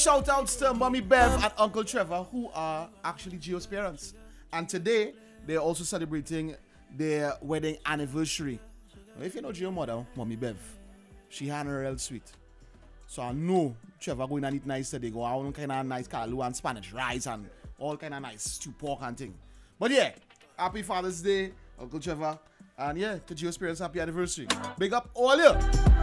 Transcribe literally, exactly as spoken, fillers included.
shout outs to Mommy Bev and Uncle Trevor, who are actually Gio's parents. And today, they're also celebrating their wedding anniversary. If you know Gio's mother, Mommy Bev, she had her real sweet. So I know Trevor going and eat nice today. Go out kind of nice callaloo and Spanish rice and all kind of nice stew pork and thing. But yeah, happy Father's Day, Uncle Trevor. And yeah, to Gio's parents, happy anniversary. Big up all you.